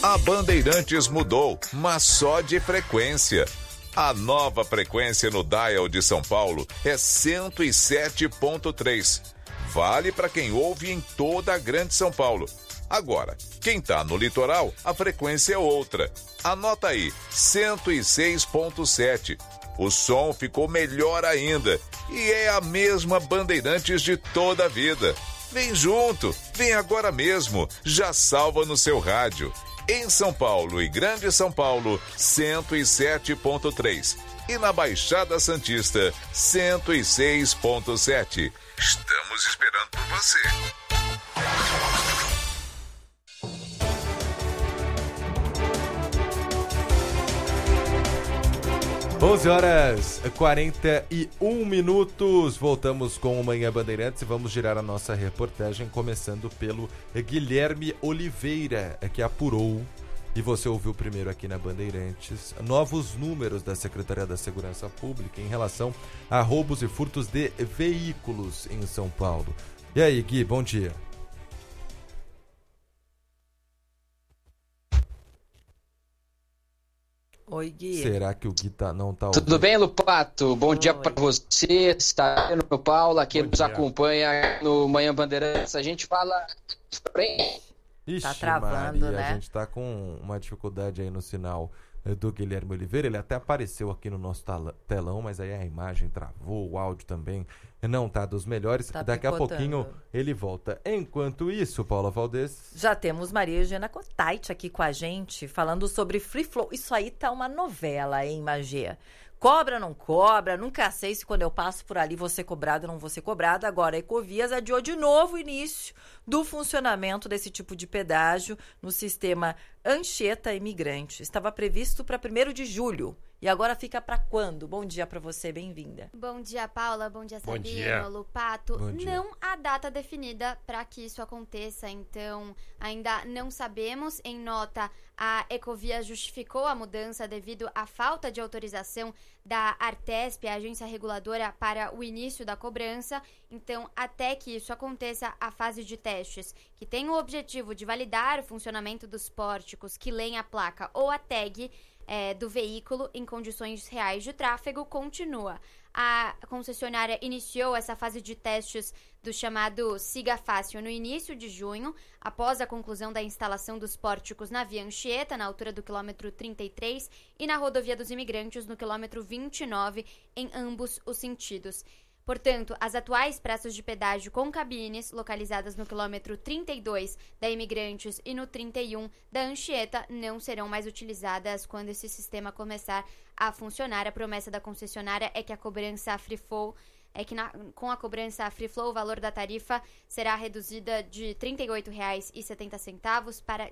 A Bandeirantes mudou, mas só de frequência. A nova frequência no dial de São Paulo é 107.3. Vale para quem ouve em toda a Grande São Paulo. Agora, quem tá no litoral, a frequência é outra. Anota aí, 106.7. O som ficou melhor ainda e é a mesma Bandeirantes de toda a vida. Vem junto, vem agora mesmo, já salva no seu rádio. Em São Paulo e Grande São Paulo, 107.3. E na Baixada Santista, 106.7. Estamos esperando por você. 11h41. Voltamos com o Manhã Bandeirantes e vamos girar a nossa reportagem começando pelo Guilherme Oliveira, que apurou, e você ouviu primeiro aqui na Bandeirantes, novos números da Secretaria da Segurança Pública em relação a roubos e furtos de veículos em São Paulo. E aí, Gui, bom dia. Oi, Gui. Será que o Gui não tá ouvindo? Tudo bem, Lupato? Bom dia para você, está no Paulo, aqui nos acompanha no Manhã Bandeirantes. A gente fala bem. Ixi, tá travando, Maria, né? A gente tá com uma dificuldade aí no sinal do Guilherme Oliveira. Ele até apareceu aqui no nosso telão, mas aí a imagem travou, o áudio também não tá dos melhores. Tá Daqui picotando. a pouquinho ele volta. Enquanto isso, Paula Valdez... Já temos Maria Eugênia Cotait aqui com a gente, falando sobre Free Flow. Isso aí tá uma novela, hein, Magê? Cobra, não cobra, nunca sei se quando eu passo por ali vou ser cobrado ou não vou ser cobrado. Agora a Ecovias adiou de novo o início do funcionamento desse tipo de pedágio no sistema Anchieta Imigrante. Estava previsto para 1º de julho. E agora fica para quando? Bom dia para você, bem-vinda. Bom dia, Paula. Bom dia, Bom Sabino, dia. Lupato. Bom dia. Não há data definida para que isso aconteça, então ainda não sabemos. Em nota, a Ecovias justificou a mudança devido à falta de autorização da Artesp, a agência reguladora, para o início da cobrança. Então, até que isso aconteça, a fase de testes, que tem o objetivo de validar o funcionamento dos pórticos que leem a placa ou a tag do veículo em condições reais de tráfego, continua. A concessionária iniciou essa fase de testes do chamado Siga Fácil no início de junho, após a conclusão da instalação dos pórticos na Via Anchieta, na altura do quilômetro 33, e na Rodovia dos Imigrantes, no quilômetro 29, em ambos os sentidos. Portanto, as atuais praças de pedágio com cabines, localizadas no quilômetro 32 da Imigrantes e no 31 da Anchieta, não serão mais utilizadas quando esse sistema começar a funcionar. A promessa da concessionária é que a cobrança Free Flow com a cobrança Free Flow, o valor da tarifa será reduzida de R$ 38,70 para R$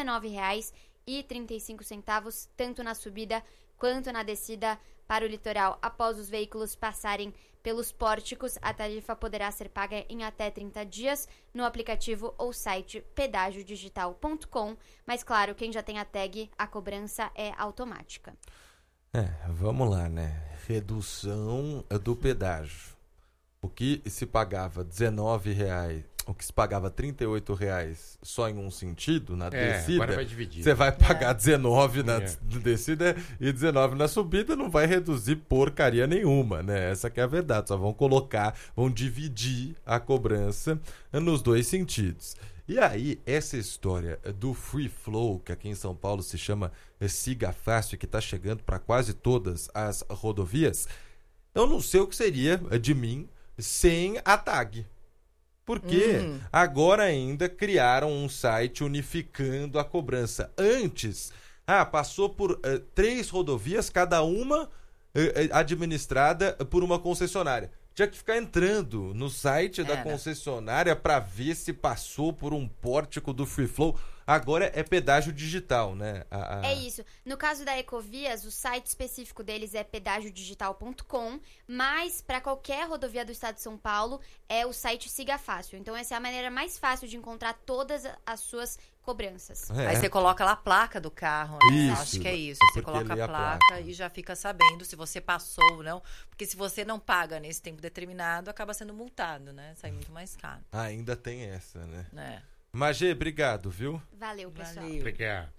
19,35, tanto na subida quanto na descida para o litoral. Após os veículos passarem pelos pórticos, a tarifa poderá ser paga em até 30 dias no aplicativo ou site pedagiodigital.com, mas claro, quem já tem a tag, a cobrança é automática. Vamos lá, né? Redução do pedágio. O que se pagava R$19, o que se pagava R$38 só em um sentido, na descida, agora vai dividir. Você vai pagar 19 na descida e 19 na subida, não vai reduzir porcaria nenhuma, né? Essa que é a verdade, só vão dividir a cobrança nos dois sentidos. E aí, essa história do Free Flow, que aqui em São Paulo se chama Siga Fácil, que está chegando para quase todas as rodovias, eu não sei o que seria de mim sem a tag. Porque agora ainda criaram um site unificando a cobrança. Antes, passou por 3 rodovias, cada uma administrada por uma concessionária. Tinha que ficar entrando no site da concessionária para ver se passou por um pórtico do Free Flow. Agora é pedágio digital, né? É isso. No caso da Ecovias, o site específico deles é pedagiodigital.com, mas para qualquer rodovia do estado de São Paulo é o site Siga Fácil. Então essa é a maneira mais fácil de encontrar todas as suas cobranças. Aí você coloca lá a placa do carro, né? Isso, acho que é isso. Você coloca a placa e já fica sabendo se você passou ou não. Porque se você não paga nesse tempo determinado, acaba sendo multado, né? Sai muito mais caro. Ainda tem essa, né? Magê, obrigado, viu? Valeu, pessoal. Obrigado.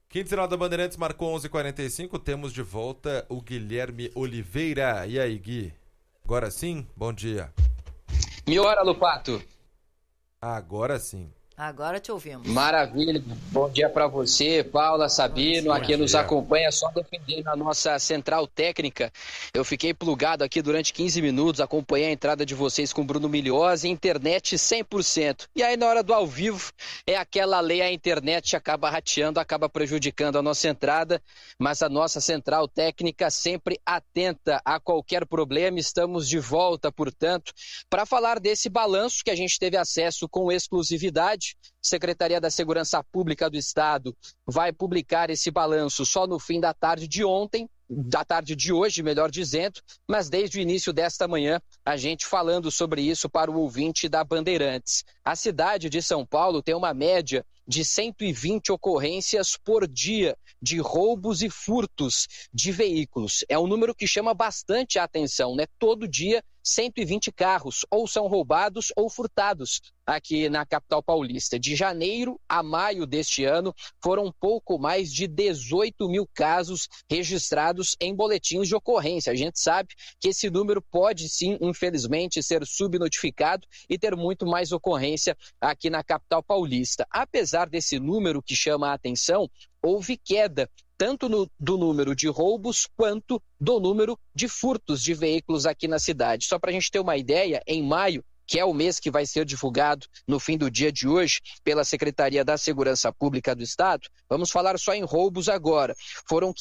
Quinto sinal da Bandeirantes marcou 11h45. Temos de volta o Guilherme Oliveira. E aí, Gui? Agora sim? Bom dia. Me ora, Lupato. Agora sim. Agora te ouvimos. Maravilha. Bom dia para você, Paula, Sabino, aqui nos acompanha, só defendendo a nossa central técnica. Eu fiquei plugado aqui durante 15 minutos, acompanhei a entrada de vocês com o Bruno Migliozzi, internet 100%. E aí na hora do ao vivo, é aquela lei, a internet acaba rateando, acaba prejudicando a nossa entrada, mas a nossa central técnica sempre atenta a qualquer problema. Estamos de volta, portanto, para falar desse balanço que a gente teve acesso com exclusividade. Secretaria da Segurança Pública do Estado vai publicar esse balanço só no fim da tarde de ontem, da tarde de hoje, melhor dizendo, mas desde o início desta manhã, a gente falando sobre isso para o ouvinte da Bandeirantes. A cidade de São Paulo tem uma média de 120 ocorrências por dia de roubos e furtos de veículos. É um número que chama bastante a atenção, né? Todo dia, 120 carros ou são roubados ou furtados aqui na capital paulista. De janeiro a maio deste ano, foram um pouco mais de 18 mil casos registrados em boletins de ocorrência. A gente sabe que esse número pode sim, infelizmente, ser subnotificado e ter muito mais ocorrência aqui na capital paulista. Apesar desse número que chama a atenção, houve queda tanto do número de roubos quanto do número de furtos de veículos aqui na cidade. Só para a gente ter uma ideia, em maio, que é o mês que vai ser divulgado no fim do dia de hoje pela Secretaria da Segurança Pública do Estado, vamos falar só em roubos agora. Foram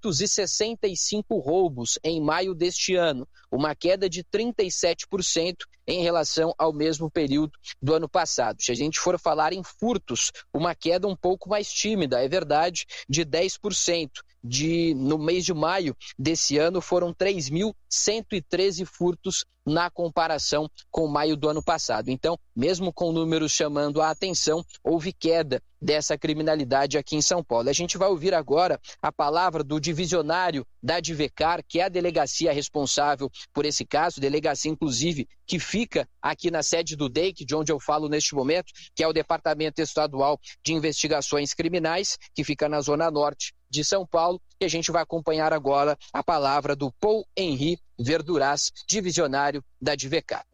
565 roubos em maio deste ano, uma queda de 37% em relação ao mesmo período do ano passado. Se a gente for falar em furtos, uma queda um pouco mais tímida, é verdade, de 10%. No mês de maio desse ano foram 3.113 furtos na comparação com maio do ano passado. Então, mesmo com números chamando a atenção, houve queda dessa criminalidade aqui em São Paulo. A gente vai ouvir agora a palavra do divisionário da Advecar, que é a delegacia responsável por esse caso, delegacia inclusive que fica aqui na sede do DEIC, de onde eu falo neste momento, que é o Departamento Estadual de Investigações Criminais, que fica na Zona Norte de São Paulo, e a gente vai acompanhar agora a palavra do Paul Henri Verduras, divisionário da Advecar.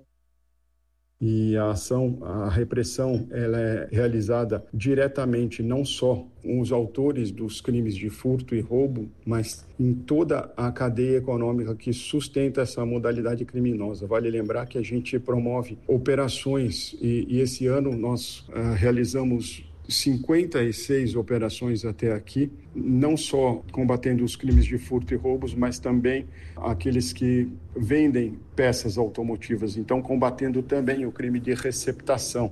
E a repressão, ela é realizada diretamente não só com os autores dos crimes de furto e roubo, mas em toda a cadeia econômica que sustenta essa modalidade criminosa. Vale lembrar que a gente promove operações e esse ano nós realizamos 56 operações até aqui, não só combatendo os crimes de furto e roubos, mas também aqueles que vendem peças automotivas, então combatendo também o crime de receptação.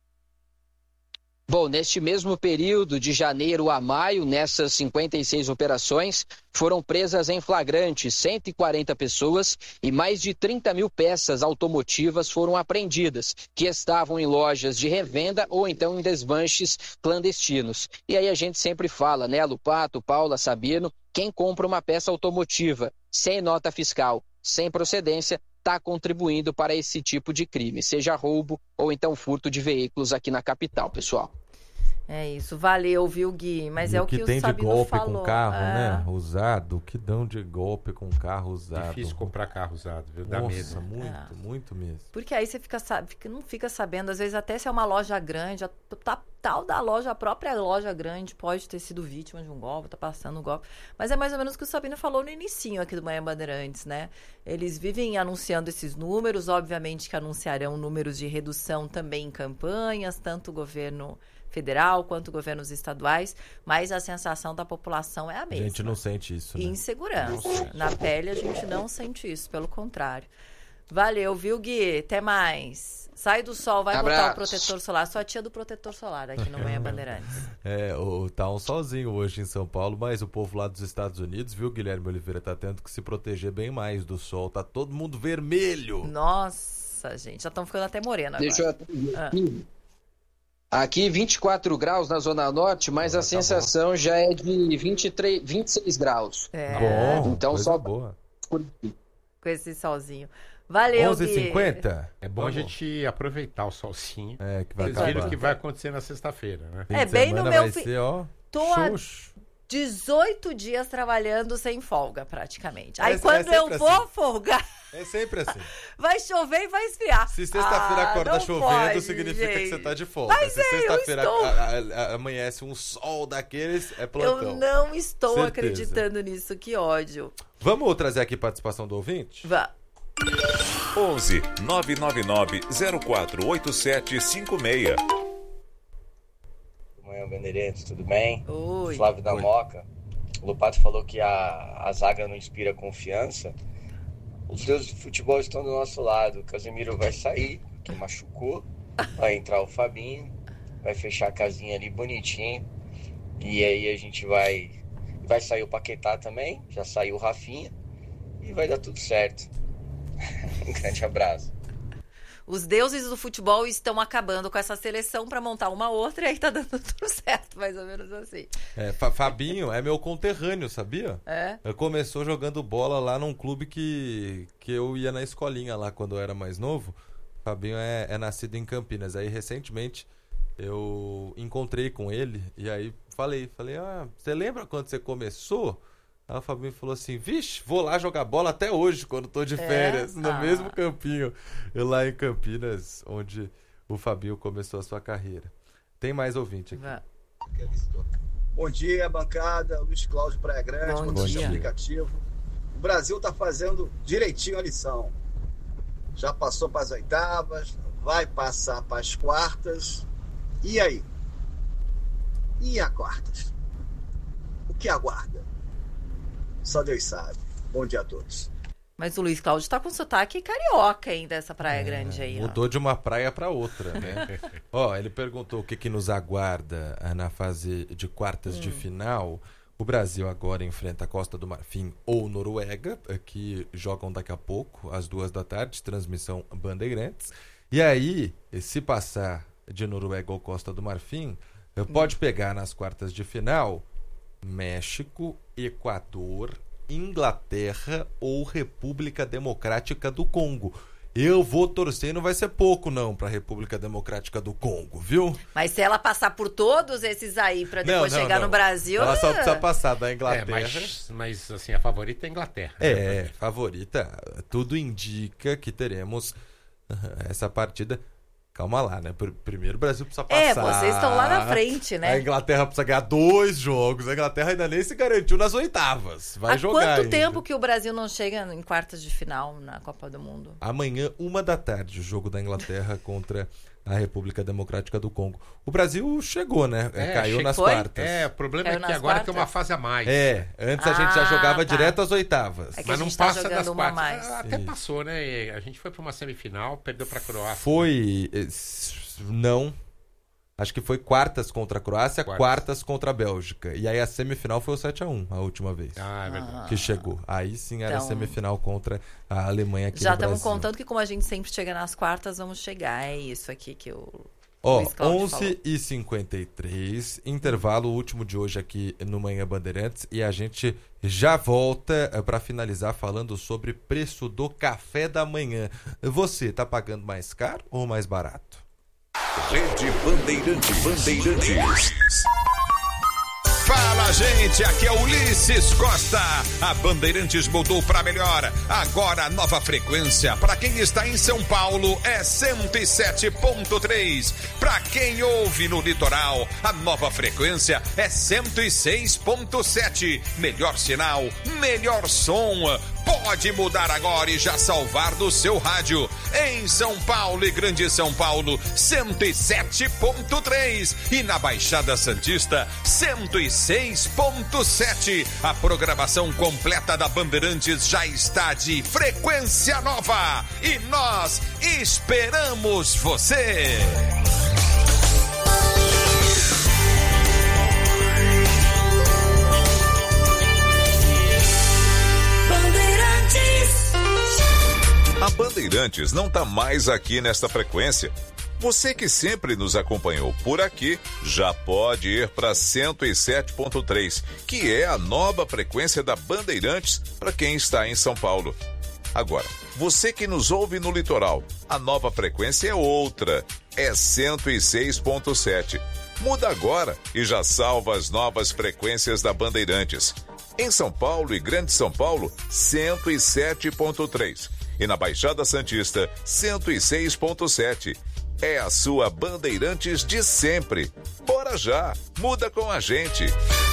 Bom, neste mesmo período, de janeiro a maio, nessas 56 operações, foram presas em flagrante 140 pessoas e mais de 30 mil peças automotivas foram apreendidas, que estavam em lojas de revenda ou então em desmanches clandestinos. E aí a gente sempre fala, né, Lupato, Paula, Sabino, quem compra uma peça automotiva sem nota fiscal, sem procedência, está contribuindo para esse tipo de crime, seja roubo ou então furto de veículos aqui na capital, pessoal. É isso, valeu, viu, Gui? Mas é o que o tem de Sabino golpe falou. com carro, né? Usado, o que dão de golpe com carro usado. Difícil comprar carro usado, viu? Dá Nossa, medo. muito mesmo. Porque aí você não fica sabendo, às vezes até se é uma loja grande, tal da loja, a própria loja grande pode ter sido vítima de um golpe, tá passando um golpe. Mas é mais ou menos o que o Sabino falou no inicinho aqui do Manhã Bandeirantes, né? Eles vivem anunciando esses números, obviamente que anunciarão números de redução também em campanhas, tanto o governo federal quanto governos estaduais, mas a sensação da população é a mesma. A gente não sente isso, né? Insegurança. Na pele a gente não sente isso, pelo contrário. Valeu, viu, Gui? Até mais. Sai do sol, vai botar o protetor solar. Sou a tia do protetor solar aqui no Manhã Bandeirantes. Tá um sozinho hoje em São Paulo, mas o povo lá dos Estados Unidos, viu, Guilherme Oliveira, tá tendo que se proteger bem mais do sol. Tá todo mundo vermelho. Nossa, gente, já estão ficando até moreno agora. Deixa eu atender. Aqui 24 graus na Zona Norte, mas a sensação já é de 26 graus. Bom, então só boa. Com esse solzinho. Valeu, 11h50? É bom a gente aproveitar o solzinho. Que vai Vocês viram o que vai acontecer na sexta-feira, né? Bem no meu... Vai ser, ó, 18 dias trabalhando sem folga, praticamente. Aí É quando eu sempre vou assim. folgar, É sempre assim. vai chover e vai esfriar. Se sexta-feira acorda não chovendo, pode, significa que gente. você tá de folga. Mas Se eu sexta-feira estou- amanhece um sol daqueles, é plantão. Eu não estou Certeza. acreditando nisso, que ódio. Vamos trazer aqui participação do ouvinte? Vá. 11 999 048756. Manhã, Bandeirantes, tudo bem? Oi. Flávio da Oi. Moca. O Lupato falou que a zaga não inspira confiança. Os deuses do futebol estão do nosso lado. O Casemiro vai sair, que machucou. Vai entrar o Fabinho. Vai fechar a casinha ali bonitinho. E aí a gente vai sair o Paquetá também. Já saiu o Rafinha. E vai dar tudo certo. Um grande abraço. Os deuses do futebol estão acabando com essa seleção pra montar uma outra e aí tá dando tudo certo, mais ou menos assim. Fabinho é meu conterrâneo, sabia? É? Ele começou jogando bola lá num clube que eu ia na escolinha lá quando eu era mais novo. Fabinho é nascido em Campinas. Aí recentemente eu encontrei com ele e aí falei, você lembra quando você começou? Aí o Fabinho falou assim, vixe, vou lá jogar bola até hoje, quando tô de férias, no mesmo campinho. Eu lá em Campinas, onde o Fabinho começou a sua carreira. Tem mais ouvinte aqui. Vá. Bom dia, bancada. Luiz Cláudio Praia Grande, Bom motorista dia. aplicativo. O Brasil tá fazendo direitinho a lição. Já passou para as oitavas, vai passar para as quartas. E aí? E a quartas? O que aguarda? Só Deus sabe. Bom dia a todos. Mas o Luiz Cláudio tá com sotaque carioca ainda, essa Praia Grande aí, ó. Mudou de uma praia para outra, né? Ó, ele perguntou o que nos aguarda na fase de quartas de final. O Brasil agora enfrenta a Costa do Marfim ou Noruega, que jogam daqui a pouco, às 14h, transmissão Bandeirantes. E aí, se passar de Noruega ou Costa do Marfim, pode pegar nas quartas de final México, Equador, Inglaterra ou República Democrática do Congo. Eu vou torcer, não vai ser pouco não pra República Democrática do Congo, viu? Mas se ela passar por todos esses aí pra depois chegar no Brasil... Ela só precisa passar da Inglaterra. Mas assim, a favorita é a Inglaterra. Favorita. Tudo indica que teremos essa partida. Calma lá, né? Primeiro o Brasil precisa passar. Vocês estão lá na frente, né? A Inglaterra precisa ganhar 2 jogos. A Inglaterra ainda nem se garantiu nas oitavas. Vai jogar Há quanto ainda. tempo que o Brasil não chega em quartas de final na Copa do Mundo? Amanhã, 13h, o jogo da Inglaterra contra a República Democrática do Congo. O Brasil chegou, né? Caiu nas quartas. O problema Caiu é que nas agora quartas? tem uma fase a mais. Antes a gente já jogava tá. direto às oitavas. É que Mas a não gente tá passa jogando das uma a quartas. mais. Até Isso. passou, né? A gente foi pra uma semifinal, perdeu pra Croácia. Foi... Não. Acho que foi quartas contra a Croácia, quartas contra a Bélgica. E aí a semifinal foi o 7-1, a última vez. É verdade. Que chegou. Aí sim era a Então, semifinal contra a Alemanha aqui Já no Brasil. estamos contando que como a gente sempre chega nas quartas, vamos chegar. É isso aqui que o Ó, Luiz Cláudio falou. 11h53, intervalo último de hoje aqui no Manhã Bandeirantes. E a gente já volta para finalizar falando sobre preço do café da manhã. Você tá pagando mais caro ou mais barato? Rede Bandeirantes. Fala, gente, aqui é Ulisses Costa. A Bandeirantes mudou para melhor. Agora a nova frequência para quem está em São Paulo é 107.3. Para quem ouve no litoral, a nova frequência é 106.7. Melhor sinal, melhor som. Pode mudar agora e já salvar do seu rádio. Em São Paulo e Grande São Paulo, 107.3. E na Baixada Santista, 106.7. A programação completa da Bandeirantes já está de frequência nova. E nós esperamos você. A Bandeirantes não está mais aqui nesta frequência. Você que sempre nos acompanhou por aqui já pode ir para 107.3, que é a nova frequência da Bandeirantes para quem está em São Paulo. Agora, você que nos ouve no litoral, a nova frequência é outra, é 106.7. Muda agora e já salva as novas frequências da Bandeirantes. Em São Paulo e Grande São Paulo, 107.3. E na Baixada Santista, 106.7. É a sua Bandeirantes de sempre. Bora já, muda com a gente.